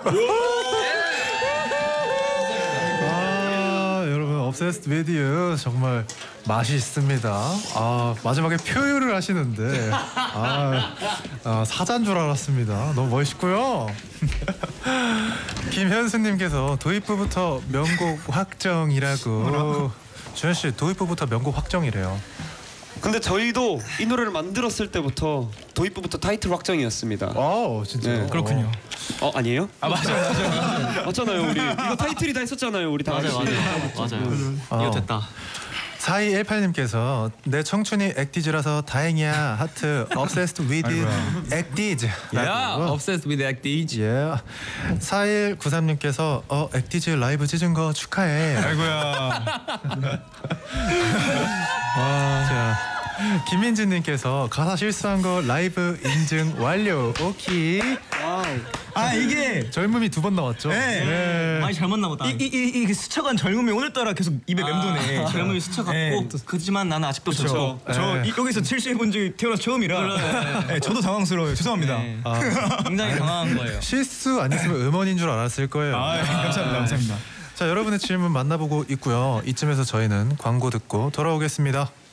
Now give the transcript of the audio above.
여러분 Obsessed with You 정말 맛이 있습니다. 마지막에 표현을 하시는데 사자인 줄 알았습니다. 너무 멋있고요. 김현수님께서 도입부부터 명곡 확정이라고. 주현 씨 도입부부터 명곡 확정이래요. 근데 저희도 이 노래를 만들었을 때부터 도입부부터 타이틀 확정이었습니다. 진짜. 네. 그렇군요. 아니에요? 맞아요. 맞잖아요. 우리 이거 타이틀이 다 했었잖아요. 우리 다 같이. 맞아요. 이거 됐다. 4218님께서 내 청춘이 액디즈라서 다행이야. 하트 Obsessed with 액디즈. Obsessed with 액디즈. 4193님께서 액디즈 라이브 찢은 거 축하해. 아이고야. 자, 김민진님께서 가사 실수한 거 라이브 인증 완료. 오케이. 이게 젊음이 2번 나왔죠? 네. 많이 잘못 나보다. 이 스쳐간 젊음이 오늘따라 계속 입에 맴도네. 젊음이 스쳐갔고 그렇지만 나는 아직도 젊고. 저 여기서 70분 중에 태어나서 처음이라 저도 당황스러워요. 죄송합니다. 굉장히 당황한 거예요. 실수 아니었으면 음원인 줄 알았을 거예요. 감사합니다. 자, 여러분의 질문 만나보고 있고요. 이쯤에서 저희는 광고 듣고 돌아오겠습니다.